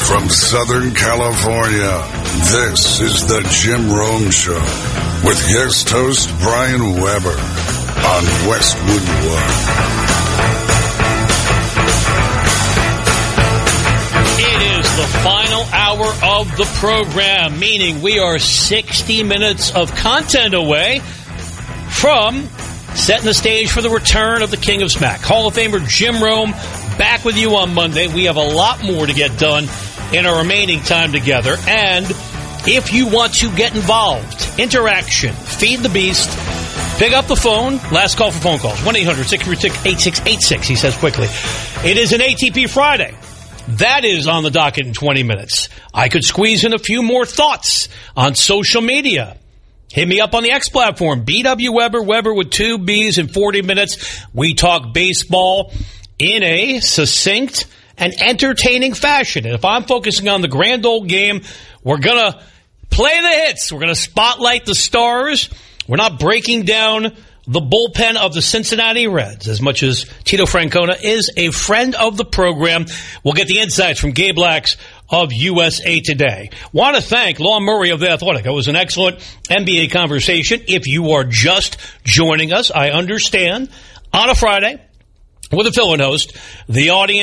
From Southern California, this is the Jim Rome Show with guest host Brian Weber on Westwood One. It is the final hour of the program, meaning we are 60 minutes of content away from setting the stage for the return of the King of Smack. Hall of Famer Jim Rome back with you on Monday. We have a lot more to get done in our remaining time together. And if you want to get involved, interaction, feed the beast, pick up the phone. Last call for phone calls, 1-800-636-8686, he says quickly. It is an ATP Friday. That is on the docket in 20 minutes. I could squeeze in a few more thoughts on social media. Hit me up on the X platform, BW Weber, Weber with 2 B's in 40 minutes. We talk baseball in a succinct and entertaining fashion. And if I'm focusing on the grand old game, we're going to play the hits. We're going to spotlight the stars. We're not breaking down the bullpen of the Cincinnati Reds, as much as Tito Francona is a friend of the program. We'll get the insights from Gabe Lax of USA Today. Want to thank Law Murray of The Athletic. It was an excellent NBA conversation. If you are just joining us, I understand, on a Friday with a fill-in host, the audience